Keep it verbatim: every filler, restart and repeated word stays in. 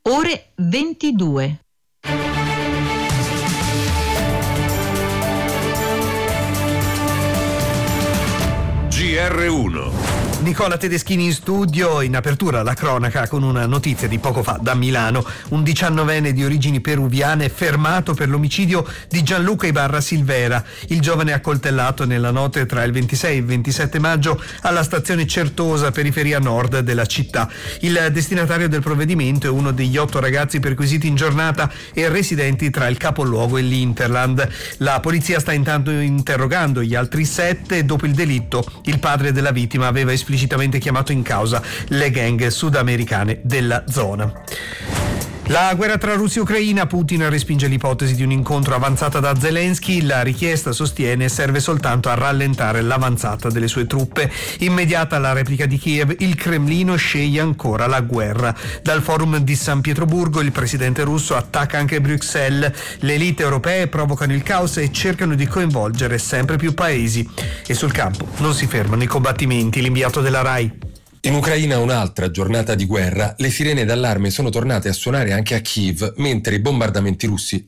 ore ventidue. G R uno. Nicola Tedeschini in studio. In apertura la cronaca con una notizia di poco fa da Milano. Un diciannovenne di origini peruviane fermato per l'omicidio di Gianluca Ibarra Silvera. Il giovane accoltellato nella notte tra il ventisei e il ventisette maggio alla stazione Certosa, periferia nord della città. Il destinatario del provvedimento è uno degli otto ragazzi perquisiti in giornata e residenti tra il capoluogo e l'Interland. La polizia sta intanto interrogando gli altri sette. Dopo il delitto, il padre della vittima aveva esplicitamente chiamato in causa le gang sudamericane della zona. La guerra tra Russia e Ucraina. Putin respinge l'ipotesi di un incontro avanzata da Zelensky. La richiesta, sostiene, serve soltanto a rallentare l'avanzata delle sue truppe. Immediata la replica di Kiev, il Cremlino sceglie ancora la guerra. Dal forum di San Pietroburgo il presidente russo attacca anche Bruxelles. Le elite europee provocano il caos e cercano di coinvolgere sempre più paesi. E sul campo non si fermano i combattimenti. L'inviato della RAI. In Ucraina un'altra giornata di guerra, le sirene d'allarme sono tornate a suonare anche a Kiev, mentre i bombardamenti russi